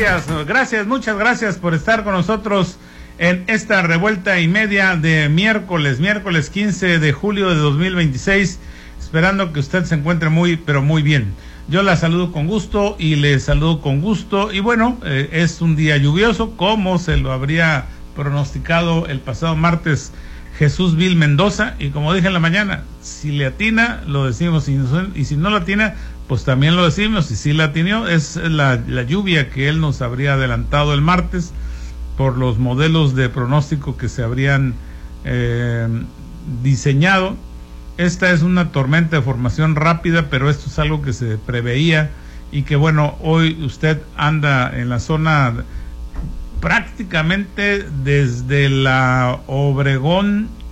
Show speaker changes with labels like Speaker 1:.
Speaker 1: Gracias, muchas gracias por estar con nosotros en esta revuelta y media de miércoles 15 de julio de 2026, esperando que usted se encuentre muy, pero muy bien. Yo la saludo con gusto y le saludo con gusto, y bueno, es un día lluvioso, como se lo habría pronosticado el pasado martes Jesús Vil Mendoza, y como dije en la mañana, si le atina, lo decimos, y si no le atina, pues también lo decimos. Y si la atinó, es la lluvia que él nos habría adelantado el martes por los modelos de pronóstico que se habrían diseñado. Esta es una tormenta de formación rápida, pero esto es algo que se preveía, y que bueno, hoy usted anda en la zona prácticamente desde la Obregón